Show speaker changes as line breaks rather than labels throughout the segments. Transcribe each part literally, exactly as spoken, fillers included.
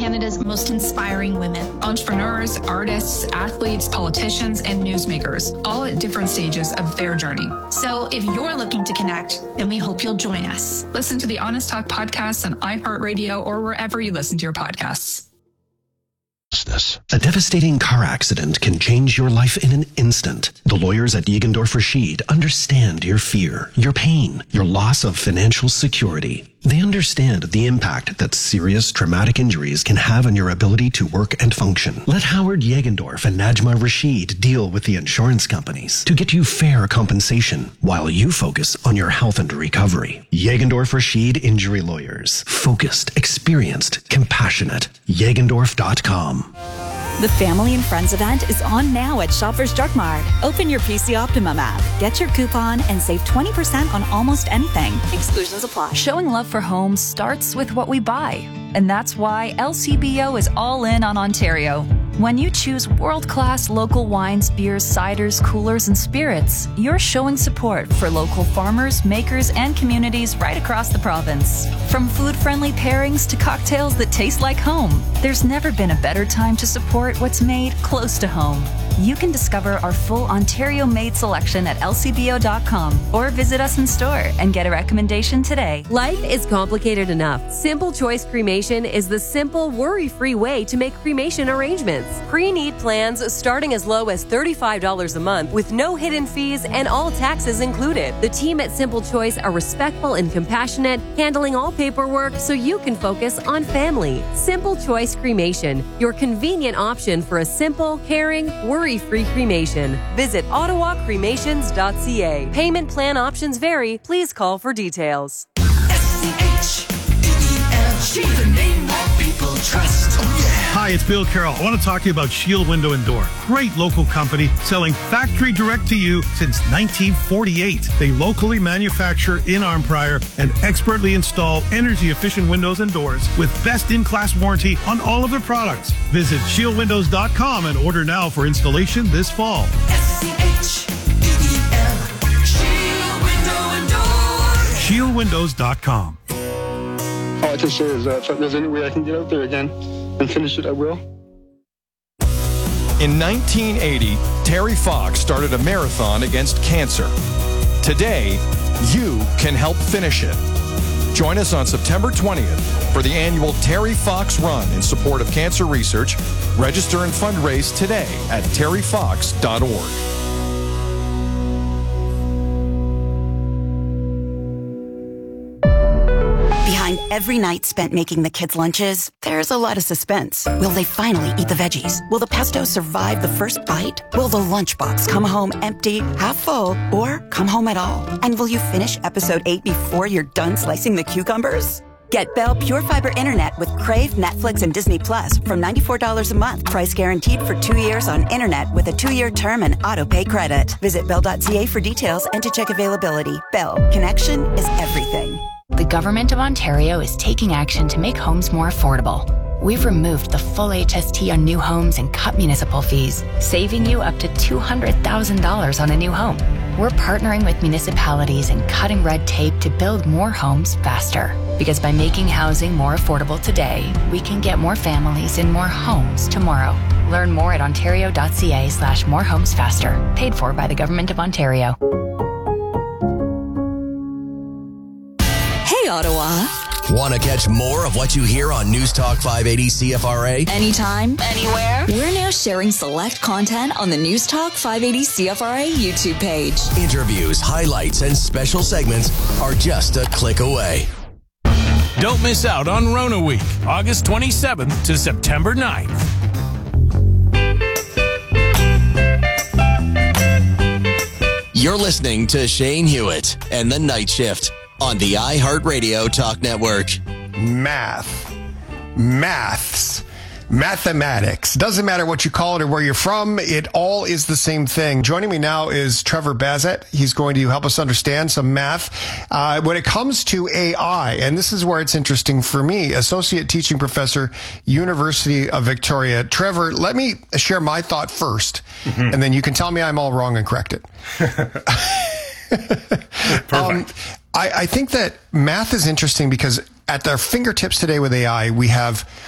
Canada's most inspiring women.
Entrepreneurs, artists, athletes, politicians, and newsmakers, all at different stages of their journey.
So if you're looking to connect, then we hope you'll join us.
Listen to the Honest Talk podcast on iHeartRadio or wherever you listen to your podcasts.
A devastating car accident can change your life in an instant. The lawyers at Jägendorf Rashid understand your fear, your pain, your loss of financial security. They understand the impact that serious traumatic injuries can have on your ability to work and function. Let Howard Jägendorf and Najma Rashid deal with the insurance companies to get you fair compensation while you focus on your health and recovery. Jägendorf Rashid Injury Lawyers. Focused, experienced, compassionate. Jägendorf dot com.
The Family and Friends event is on now at Shoppers Drug Mart. Open your P C Optimum app, get your coupon, and save twenty percent on almost anything. Exclusions apply.
Showing love for homes starts with what we buy. And that's why L C B O is all in on Ontario. When you choose world-class local wines, beers, ciders, coolers, and spirits, you're showing support for local farmers, makers, and communities right across the province. From food-friendly pairings to cocktails that taste like home, there's never been a better time to support what's made close to home. You can discover our full Ontario-made selection at L C B O dot com or visit us in store and get a recommendation today.
Life is complicated enough. Simple Choice Cremation is the simple, worry-free way to make cremation arrangements. Pre-need plans starting as low as thirty-five dollars a month with no hidden fees and all taxes included. The team at Simple Choice are respectful and compassionate, handling all paperwork so you can focus on family. Simple Choice Cremation, your convenient option for a simple, caring, worry-free cremation. Visit ottawa cremations dot c a. Payment plan options vary. Please call for details.
S C H E E L, she's a name that people trust. Oh, yeah.
Hi, it's Bill Carroll. I want to talk to you about Shield Window and Door. Great local company selling factory direct to you since nineteen forty-eight. They locally manufacture in Arnprior and expertly install energy-efficient windows and doors with best-in-class warranty on all of their products. Visit shield windows dot com and order now for installation this fall.
S C H E E L, Shield Window and Door.
shield windows dot com.
All I can say is that if there's any way I can get out there again and finish it, I will.
In nineteen eighty, Terry Fox started a marathon against cancer. Today, you can help finish it. Join us on September twentieth for the annual Terry Fox Run in support of cancer research. Register and fundraise today at terry fox dot org.
Behind every night spent making the kids' lunches, there's a lot of suspense. Will they finally eat the veggies? Will the pesto survive the first bite? Will the lunchbox come home empty, half full, or come home at all? And will you finish episode eight before you're done slicing the cucumbers? Get Bell Pure Fiber Internet with Crave, Netflix, and Disney Plus from ninety-four dollars a month. Price guaranteed for two years on internet with a two-year term and auto-pay credit. Visit bell dot c a for details and to check availability. Bell. Connection is everything.
The Government of Ontario is taking action to make homes more affordable. We've removed the full H S T on new homes and cut municipal fees, saving you up to two hundred thousand dollars on a new home. We're partnering with municipalities and cutting red tape to build more homes faster. Because by making housing more affordable today, we can get more families in more homes tomorrow. Learn more at ontario dot c a slash more homes faster. Paid for by the Government of Ontario.
Hey, Ottawa.
Want to catch more of what you hear on News Talk five eighty C F R A?
Anytime, anywhere. We're now sharing select content on the News Talk five eighty C F R A YouTube page.
Interviews, highlights, and special segments are just a click away.
Don't miss out on Rona Week, August twenty-seventh to September ninth.
You're listening to Shane Hewitt and The Night Shift on the iHeartRadio Talk Network.
Math. Maths. Mathematics. Doesn't matter what you call it or where you're from. It all is the same thing. Joining me now is Trevor Bazet. He's going to help us understand some math. Uh, when it comes to A I, and this is where it's interesting for me, Associate Teaching Professor, University of Victoria. Trevor, let me share my thought first, mm-hmm. and then you can tell me I'm all wrong and correct it.
Perfect.
Um, I, I think that math is interesting because at our fingertips today with A I, we have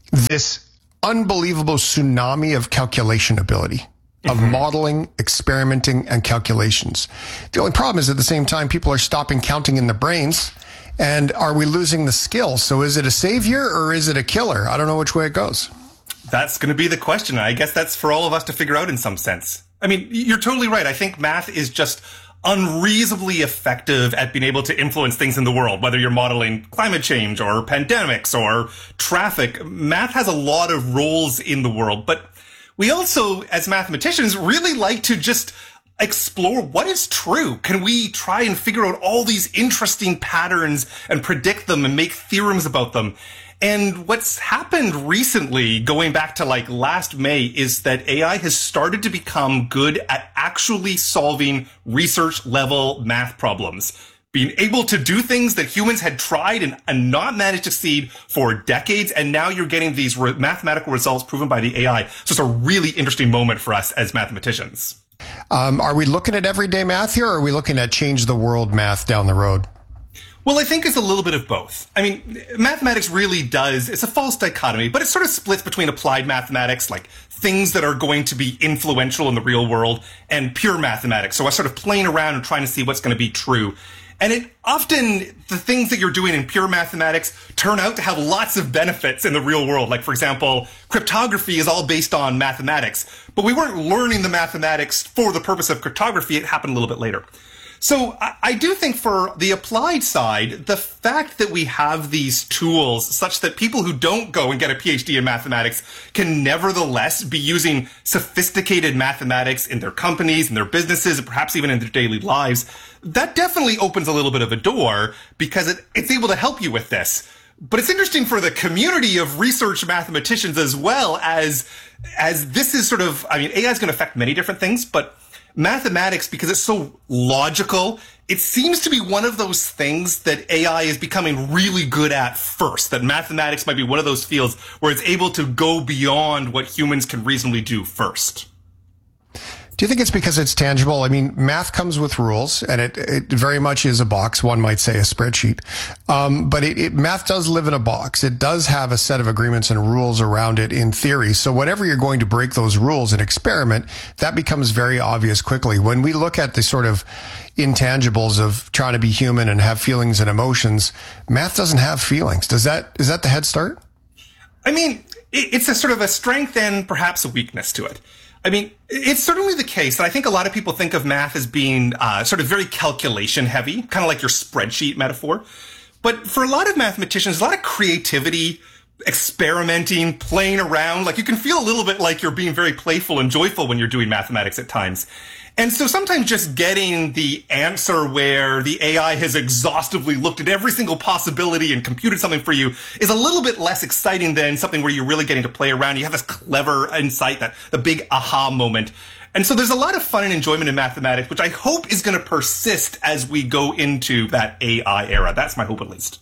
this unbelievable tsunami of calculation ability, of mm-hmm. modeling, experimenting, and calculations. The only problem is at the same time, people are stopping counting in the brains. And are we losing the skill? So is it a savior or is it a killer? I don't know which way it goes.
That's going to be the question. I guess that's for all of us to figure out in some sense. I mean, you're totally right. I think math is just unreasonably effective at being able to influence things in the world, whether you're modeling climate change or pandemics or traffic. Math has a lot of roles in the world, but we also, as mathematicians, really like to just explore what is true. Can we try and figure out all these interesting patterns and predict them and make theorems about them? And what's happened recently, going back to like last May, is that A I has started to become good at actually solving research level math problems. Being able to do things that humans had tried and, and not managed to succeed for decades. And now you're getting these re- mathematical results proven by the A I. So it's a really interesting moment for us as mathematicians.
Um, are we looking at everyday math here, or are we looking at change the world math down the road?
Well, I think it's a little bit of both. I mean, mathematics really does, it's a false dichotomy, but it sort of splits between applied mathematics, like things that are going to be influential in the real world, and pure mathematics. So I sort of playing around and trying to see what's going to be true. And it often, the things that you're doing in pure mathematics turn out to have lots of benefits in the real world. Like, for example, cryptography is all based on mathematics, but we weren't learning the mathematics for the purpose of cryptography. It happened a little bit later. So I, I do think for the applied side, the fact that we have these tools such that people who don't go and get a PhD in mathematics can nevertheless be using sophisticated mathematics in their companies, in their businesses, and perhaps even in their daily lives, that definitely opens a little bit of a door because it, it's able to help you with this. But it's interesting for the community of research mathematicians as well, as, as this is sort of, I mean, A I is going to affect many different things, but mathematics, because it's so logical, it seems to be one of those things that A I is becoming really good at first, that mathematics might be one of those fields where it's able to go beyond what humans can reasonably do first.
Do you think it's because it's tangible? I mean, math comes with rules, and it, it very much is a box. One might say a spreadsheet. Um, but it, it, math does live in a box. It does have a set of agreements and rules around it in theory. So whenever you're going to break those rules and experiment, that becomes very obvious quickly. When we look at the sort of intangibles of trying to be human and have feelings and emotions, math doesn't have feelings. Does that, is that the head start?
I mean, it, it's a sort of a strength and perhaps a weakness to it. I mean, it's certainly the case that I think a lot of people think of math as being uh, sort of very calculation heavy, kind of like your spreadsheet metaphor. But for a lot of mathematicians, a lot of creativity, experimenting, playing around, like you can feel a little bit like you're being very playful and joyful when you're doing mathematics at times. And so sometimes just getting the answer where the A I has exhaustively looked at every single possibility and computed something for you is a little bit less exciting than something where you're really getting to play around. You have this clever insight, that the big aha moment. And so there's a lot of fun and enjoyment in mathematics, which I hope is going to persist as we go into that A I era. That's my hope, at least.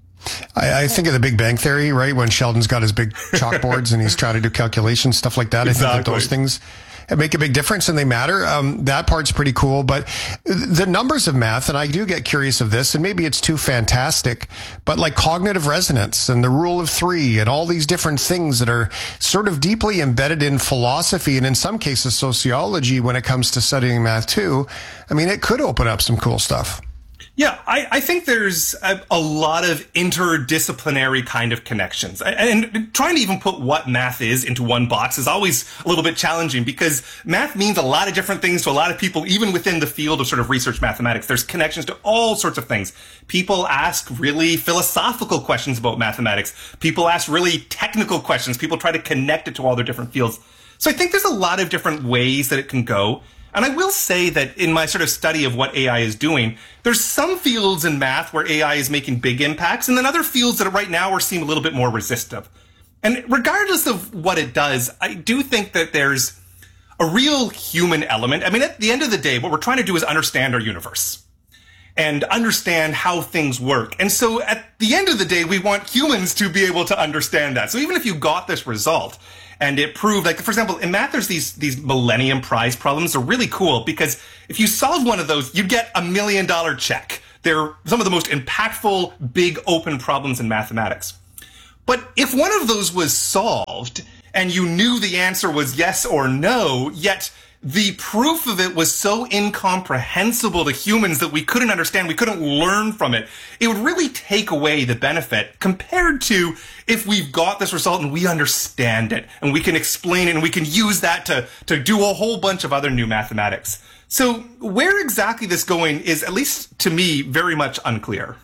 I, I think of the Big Bang Theory, right? When Sheldon's got his big chalkboards and he's trying to do calculations, stuff like that. Exactly. I think that those things make a big difference and they matter. Um, that part's pretty cool, but the numbers of math, and I do get curious of this, and maybe it's too fantastic, but like cognitive resonance and the rule of three and all these different things that are sort of deeply embedded in philosophy and in some cases sociology when it comes to studying math too. I mean, it could open up some cool stuff.
Yeah, I, I think there's a, a lot of interdisciplinary kind of connections. And, and trying to even put what math is into one box is always a little bit challenging because math means a lot of different things to a lot of people, even within the field of sort of research mathematics. There's connections to all sorts of things. People ask really philosophical questions about mathematics. People ask really technical questions. People try to connect it to all their different fields. So I think there's a lot of different ways that it can go. And I will say that in my sort of study of what A I is doing, there's some fields in math where A I is making big impacts, and then other fields that right now are seem a little bit more resistive. And regardless of what it does, I do think that there's a real human element. I mean, at the end of the day, what we're trying to do is understand our universe and understand how things work. And so at the end of the day, we want humans to be able to understand that. So even if you got this result, and it proved, like, for example, in math, there's these, these Millennium Prize problems. They're really cool because if you solve one of those, you'd get a million dollar check. They're some of the most impactful, big, open problems in mathematics. But if one of those was solved and you knew the answer was yes or no, yet the proof of it was so incomprehensible to humans that we couldn't understand, we couldn't learn from it, it would really take away the benefit compared to if we've got this result and we understand it and we can explain it and we can use that to, to do a whole bunch of other new mathematics. So where exactly this is going is, at least to me, very much unclear.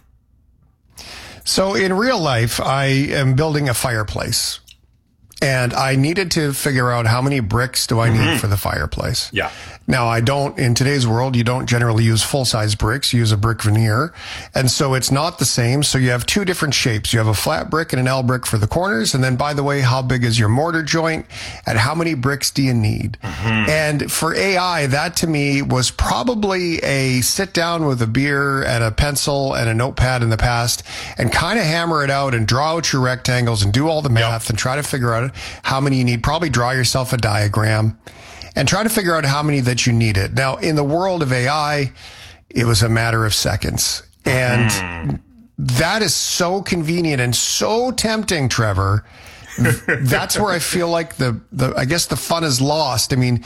So in real life, I am building a fireplace. And I needed to figure out how many bricks do I need mm-hmm. for the fireplace.
Yeah.
Now, I don't, in today's world, you don't generally use full-size bricks. You use a brick veneer. And so it's not the same. So you have two different shapes. You have a flat brick and an L brick for the corners. And then, by the way, how big is your mortar joint? And how many bricks do you need? Mm-hmm. And for A I, that to me was probably a sit down with a beer and a pencil and a notepad in the past and kind of hammer it out and draw out your rectangles and do all the math yep. and try to figure out how many you need. Probably draw yourself a diagram and try to figure out how many that you needed. Now, in the world of A I, it was a matter of seconds. And mm. that is so convenient and so tempting, Trevor. That's where I feel like the, the, I guess the fun is lost. I mean,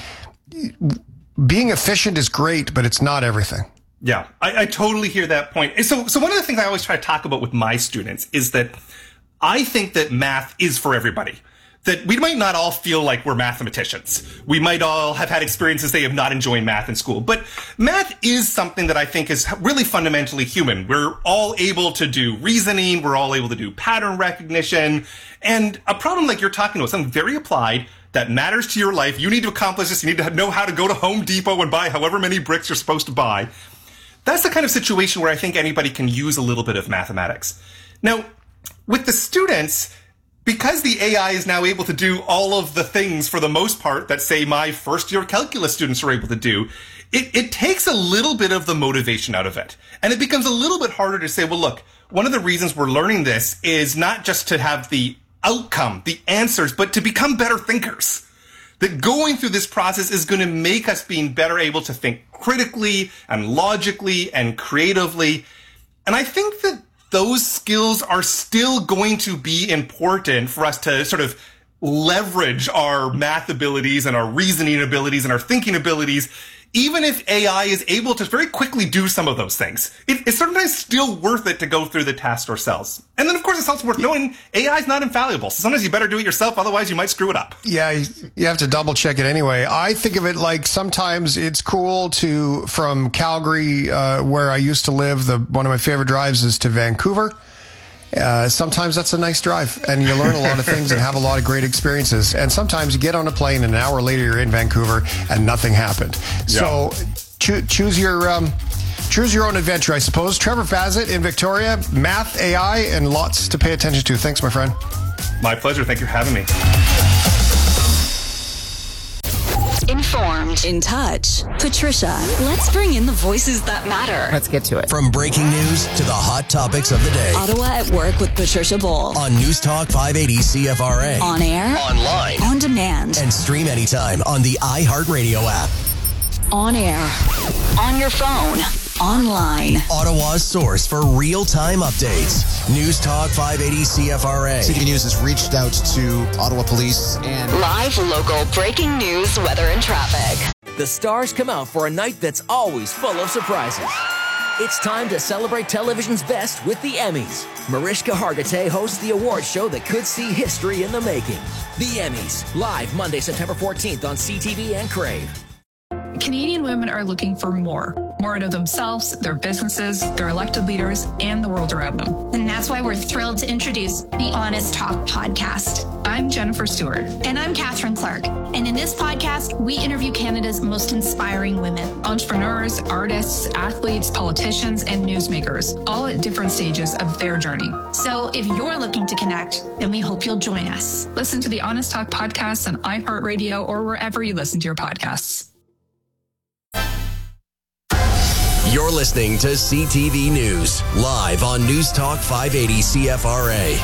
being efficient is great, but it's not everything.
Yeah, I, I totally hear that point. So, so one of the things I always try to talk about with my students is that I think that math is for everybody. That we might not all feel like we're mathematicians. We might all have had experiences they have not enjoyed math in school. But math is something that I think is really fundamentally human. We're all able to do reasoning. We're all able to do pattern recognition. And a problem like you're talking about, something very applied that matters to your life. You need to accomplish this. You need to know how to go to Home Depot and buy however many bricks you're supposed to buy. That's the kind of situation where I think anybody can use a little bit of mathematics. Now, with the students, because the A I is now able to do all of the things for the most part that, say, my first year calculus students are able to do, it, it takes a little bit of the motivation out of it. And it becomes a little bit harder to say, well, look, one of the reasons we're learning this is not just to have the outcome, the answers, but to become better thinkers. That going through this process is going to make us being better able to think critically and logically and creatively. And I think that those skills are still going to be important for us to sort of leverage our math abilities and our reasoning abilities and our thinking abilities, even if A I is able to very quickly do some of those things. It, it's sometimes still worth it to go through the task ourselves. And then, of course, it's also worth knowing A I is not infallible. So sometimes you better do it yourself, otherwise you might screw it up.
Yeah, you have to double check it anyway. I think of it like sometimes it's cool to, from Calgary, uh, where I used to live, the one of my favorite drives is to Vancouver. Uh, sometimes that's a nice drive and you learn a lot of things and have a lot of great experiences. And sometimes you get on a plane and an hour later you're in Vancouver and nothing happened. Yeah. So cho- choose your um, choose your own adventure, I suppose. Trevor Bassett in Victoria, math, A I, and lots to pay attention to. Thanks, my friend.
My pleasure. Thank you for having me.
Informed, in touch. Patricia, let's bring in the voices that matter.
Let's get to it.
From breaking news to the hot topics of the day.
Ottawa at Work with Patricia Bull.
On News Talk five eighty C F R A.
On air.
Online.
On demand.
And stream anytime on the iHeartRadio app.
On air. On your phone. Online.
Ottawa's source for real-time updates. News Talk five eighty C F R A.
C T V News has reached out to Ottawa Police and...
Live local breaking news, weather, and traffic.
The stars come out for a night that's always full of surprises. It's time to celebrate television's best with the Emmys. Mariska Hargitay hosts the award show that could see history in the making. The Emmys, live Monday, September fourteenth on C T V and Crave.
Canadian women are looking for more. More out of themselves, their businesses, their elected leaders, and the world around them.
And that's why we're thrilled to introduce the Honest Talk podcast.
I'm Jennifer Stewart.
And I'm Catherine Clark. And in this podcast, we interview Canada's most inspiring women.
Entrepreneurs, artists, athletes, politicians, and newsmakers, all at different stages of their journey.
So if you're looking to connect, then we hope you'll join us.
Listen to the Honest Talk podcast on iHeartRadio or wherever you listen to your podcasts.
You're listening to C T V News, live on News Talk five eighty C F R A.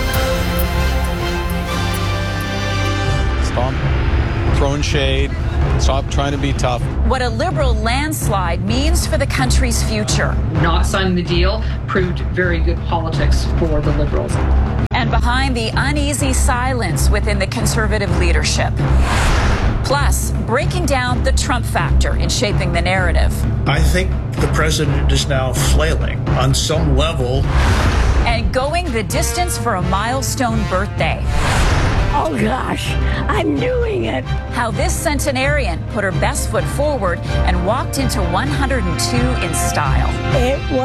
Stomp, throwing shade,
Stop trying to be tough.
What a liberal landslide means for the country's future.
Not signing the deal proved very good politics for the Liberals.
And behind the uneasy silence within the Conservative leadership. Plus, breaking down the Trump factor in shaping the narrative.
I think the president is now flailing on some level.
And going the distance for a milestone birthday.
Oh gosh, I'm doing it.
How this centenarian put her best foot forward and walked into one hundred two in style.
It was